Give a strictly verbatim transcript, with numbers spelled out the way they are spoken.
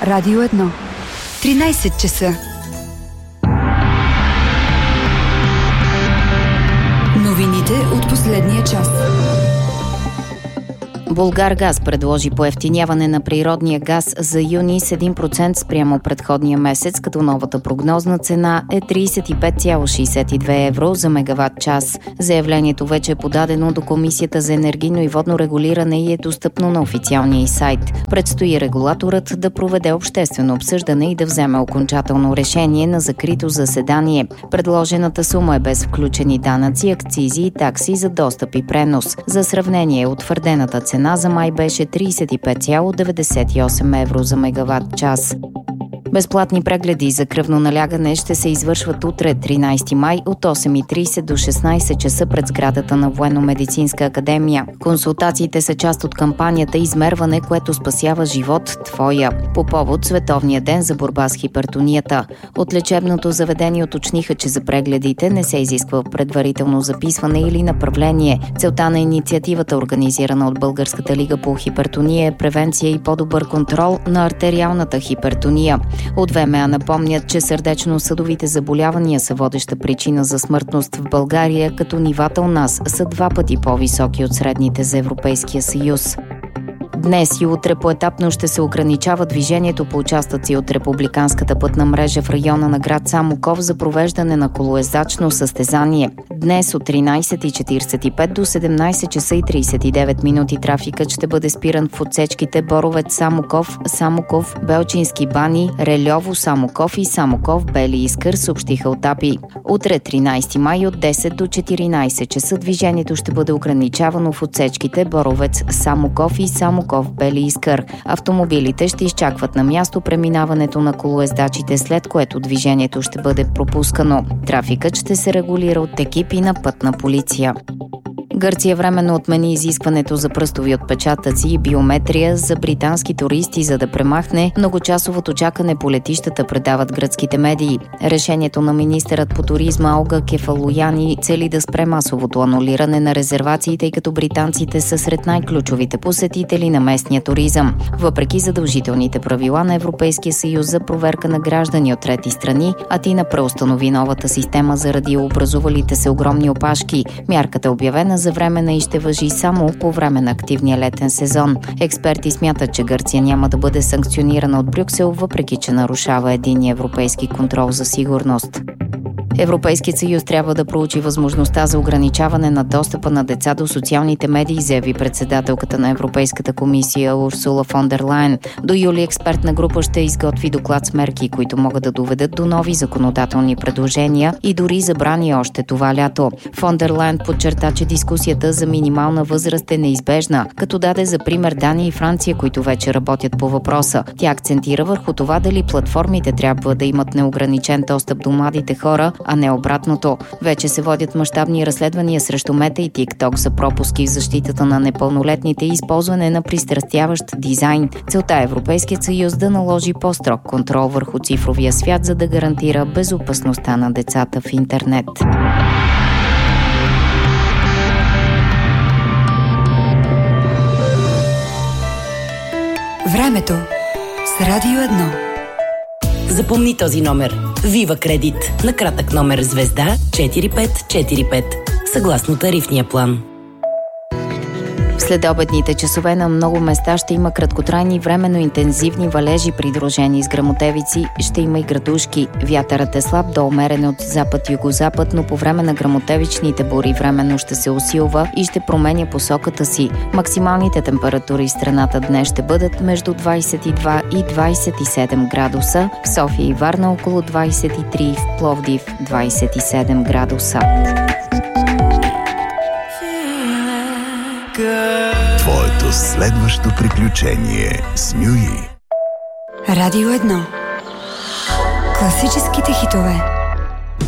Радио едно. тринайсет часа. Новините от последния час. Булгаргаз предложи поевтиняване на природния газ за юни с един процент спрямо предходния месец, като новата прогнозна цена е трийсет и пет цяло шейсет и две евро за мегаватт час. Заявлението вече е подадено до Комисията за енергийно и водно регулиране и е достъпно на официалния й сайт. Предстои регулаторът да проведе обществено обсъждане и да вземе окончателно решение на закрито заседание. Предложената сума е без включени данъци, акцизи и такси за достъп и пренос. За сравнение, утвърдената цена за май беше трийсет и пет цяло деветдесет и осем евро за мегаватт час. Безплатни прегледи за кръвно налягане ще се извършват утре, тринайсети май, от осем и трийсет до шестнайсет часа пред сградата на Военно-медицинска академия. Консултациите са част от кампанията "Измерване, което спасява живот, твоя", по повод Световния ден за борба с хипертонията. От лечебното заведение уточниха, че за прегледите не се изисква предварително записване или направление. Целта на инициативата, организирана от Българската лига по хипертония, е превенция и по-добър контрол на артериалната хипертония. От ВМА напомнят, че сърдечно-съдовите заболявания са водеща причина за смъртност в България, като нивата у нас са два пъти по-високи от средните за Европейския съюз. Днес и утре поетапно ще се ограничава движението по участъци от републиканската пътна мрежа в района на град Самоков за провеждане на колоездачно състезание. Днес от тринайсет и четирийсет и пет до седемнайсет часа и трийсет и девет минути трафикът ще бъде спиран в отсечките Боровец Самоков, Самоков, Белчински бани, Рельово Самоков и Самоков Бели Искър, съобщиха от АПИ. Утре, тринайсети май, от десет до четиринайсет часа движението ще бъде ограничавано в отсечките Боровец Самоков и Самоков Бели Искър. Автомобилите ще изчакват на място преминаването на колоездачите, след което движението ще бъде пропускано. Трафикът ще се регулира от екипи на пътна полиция. Гърция временно отмени изискването за пръстови отпечатъци и биометрия за британски туристи, за да премахне многочасовото чакане по летищата, предават гръцките медии. Решението на министърът по туризма Олга Кефалояни цели да спре масовото анулиране на резервации, тъй като британците са сред най-ключовите посетители на местния туризъм. Въпреки задължителните правила на Европейския съюз за проверка на граждани от трети страни, Атина преустанови новата система заради образувалите се огромни опашки. Мярката е обявена за временна и ще важи само по време на активния летен сезон. Експерти смятат, че Гърция няма да бъде санкционирана от Брюксел, въпреки че нарушава единния европейски контрол за сигурност. Европейският съюз трябва да проучи възможността за ограничаване на достъпа на деца до социалните медии, заяви председателката на Европейската комисия Урсула фон дер Лайен. До юли експертна група ще изготви доклад с мерки, които могат да доведат до нови законодателни предложения и дори забрани още това лято. Фон дер Лайен подчерта, че дискусията за минимална възраст е неизбежна, като даде за пример Дания и Франция, които вече работят по въпроса. Тя акцентира върху това дали платформите трябва да имат неограничен достъп до младите хора, а не обратното. Вече се водят мащабни разследвания срещу Мета и TikTok за пропуски в защитата на непълнолетните и използване на пристрастяващ дизайн. Целта е Европейският съюз да наложи по-строг контрол върху цифровия свят, за да гарантира безопасността на децата в интернет. Времето с Радио едно. Запомни този номер. Вива Кредит. На кратък номер звезда четири пет четири пет. Съгласно тарифния план. В следобедните часове на много места ще има краткотрайни временно интензивни валежи, придружени с гръмотевици. Ще има и градушки. Вятърът е слаб до умерен от запад-югозапад, но по време на гръмотевичните бури временно ще се усилва и ще променя посоката си. Максималните температури в страната днес ще бъдат между двайсет и два и двайсет и седем градуса. В София и Варна около двайсет и три, в Пловдив двайсет и седем градуса. Твоето следващо приключение с Нюи. Радио едно. Класическите хитове.